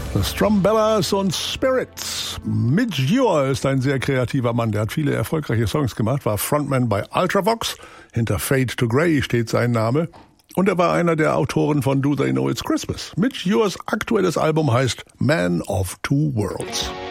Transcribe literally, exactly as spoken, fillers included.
The Strumbellas und Spirits. Midge Ure ist ein sehr kreativer Mann. Der hat viele erfolgreiche Songs gemacht, war Frontman bei Ultravox. Hinter Fade to Grey steht sein Name. Und er war einer der Autoren von Do They Know It's Christmas. Midge Ures aktuelles Album heißt Man of Two Worlds.